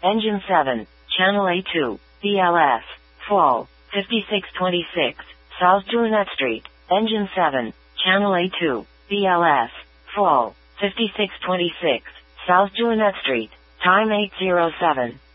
Engine 7, Channel A2, BLS, Fall, 5626, South Juliet Street, Engine 7, Channel A2, BLS, Fall, 5626, South Juliet Street, time 8:07.